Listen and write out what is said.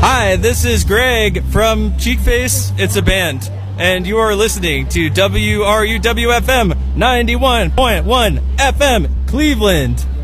Hi, this is Greg from Cheekface. It's a band. And you are listening to WRUW-FM 91.1 FM, Cleveland.